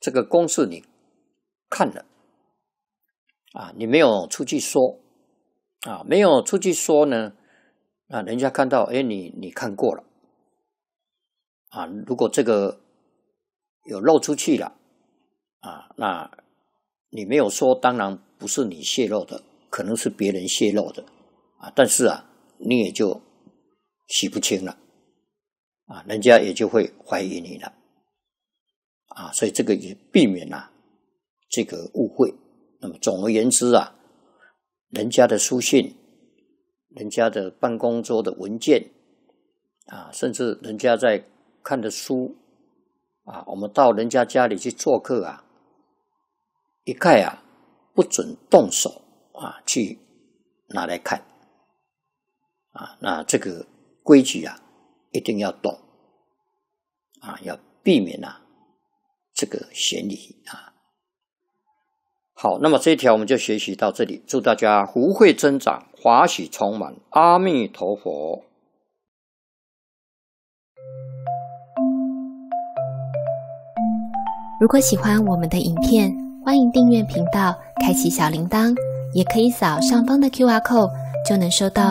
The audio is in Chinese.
这个公事你看了啊，你没有出去说啊，没有出去说呢，啊，人家看到，哎，你看过了啊，如果这个有漏出去了啊，那你没有说，当然不是你泄露的，可能是别人泄露的啊，但是啊，你也就洗不清了啊，人家也就会怀疑你了啊，所以这个也避免这个误会。那么总而言之啊，人家的书信，人家的办公桌的文件啊，甚至人家在看的书啊，我们到人家家里去做客啊，一概啊不准动手啊去拿来看啊，那这个规矩啊一定要懂啊，要避免这个嫌疑啊。好，那么这一条我们就学习到这里，祝大家福慧增长，华喜充满，阿弥陀佛。 如果喜欢我们的影片，欢迎订阅频道，开启小铃铛，也可以扫上方的 QR code，就能收到